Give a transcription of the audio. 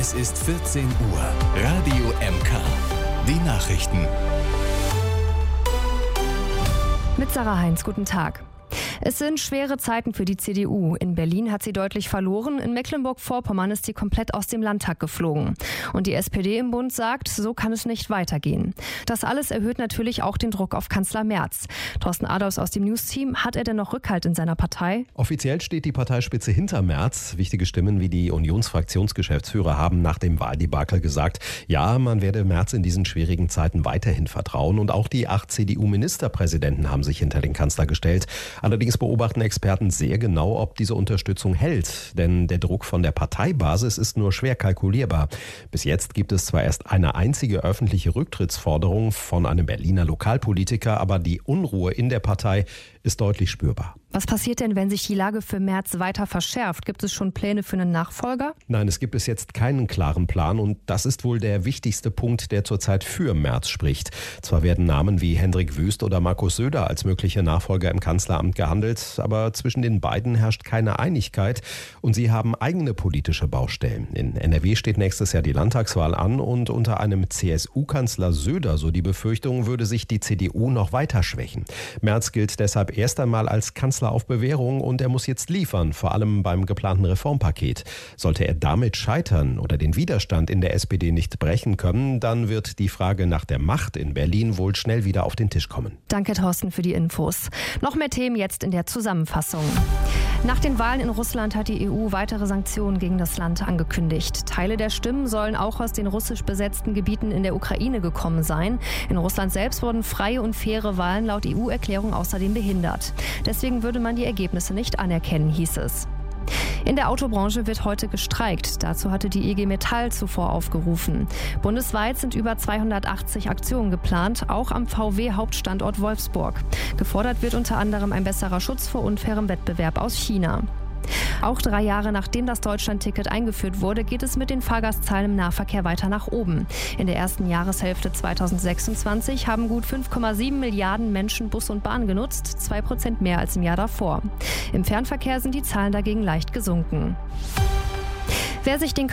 Es ist 14 Uhr. Radio MK. Die Nachrichten. Mit Sarah Heinz, guten Tag. Es sind schwere Zeiten für die CDU. In Berlin hat sie deutlich verloren, in Mecklenburg-Vorpommern ist sie komplett aus dem Landtag geflogen. Und die SPD im Bund sagt, so kann es nicht weitergehen. Das alles erhöht natürlich auch den Druck auf Kanzler Merz. Thorsten Adolfs aus dem News-Team, hat er denn noch Rückhalt in seiner Partei? Offiziell steht die Parteispitze hinter Merz. Wichtige Stimmen wie die Unionsfraktionsgeschäftsführer haben nach dem Wahldebakel gesagt, ja, man werde Merz in diesen schwierigen Zeiten weiterhin vertrauen. Und auch die 8 CDU-Ministerpräsidenten haben sich hinter den Kanzler gestellt. Allerdings beobachten Experten sehr genau, ob diese Unterstützung hält. Denn der Druck von der Parteibasis ist nur schwer kalkulierbar. Bis jetzt gibt es zwar erst eine einzige öffentliche Rücktrittsforderung von einem Berliner Lokalpolitiker, aber die Unruhe in der Partei ist deutlich spürbar. Was passiert denn, wenn sich die Lage für Merz weiter verschärft? Gibt es schon Pläne für einen Nachfolger? Nein, es gibt bis jetzt keinen klaren Plan und das ist wohl der wichtigste Punkt, der zurzeit für Merz spricht. Zwar werden Namen wie Hendrik Wüst oder Markus Söder als mögliche Nachfolger im Kanzleramt gehandelt, aber zwischen den beiden herrscht keine Einigkeit und sie haben eigene politische Baustellen. In NRW steht nächstes Jahr die Landtagswahl an und unter einem CSU-Kanzler Söder, so die Befürchtung, würde sich die CDU noch weiter schwächen. Merz gilt deshalb erst einmal als Kanzler auf Bewährung und er muss jetzt liefern, vor allem beim geplanten Reformpaket. Sollte er damit scheitern oder den Widerstand in der SPD nicht brechen können, dann wird die Frage nach der Macht in Berlin wohl schnell wieder auf den Tisch kommen. Danke, Thorsten, für die Infos. Noch mehr Themen jetzt in der Zusammenfassung. Nach den Wahlen in Russland hat die EU weitere Sanktionen gegen das Land angekündigt. Teile der Stimmen sollen auch aus den russisch besetzten Gebieten in der Ukraine gekommen sein. In Russland selbst wurden freie und faire Wahlen laut EU-Erklärung außerdem behindert. Deswegen würde man die Ergebnisse nicht anerkennen, hieß es. In der Autobranche wird heute gestreikt. Dazu hatte die IG Metall zuvor aufgerufen. Bundesweit sind über 280 Aktionen geplant, auch am VW-Hauptstandort Wolfsburg. Gefordert wird unter anderem ein besserer Schutz vor unfairem Wettbewerb aus China. Auch 3 Jahre nachdem das Deutschland-Ticket eingeführt wurde, geht es mit den Fahrgastzahlen im Nahverkehr weiter nach oben. In der ersten Jahreshälfte 2026 haben gut 5,7 Milliarden Menschen Bus und Bahn genutzt, 2% mehr als im Jahr davor. Im Fernverkehr sind die Zahlen dagegen leicht gesunken. Wer sich den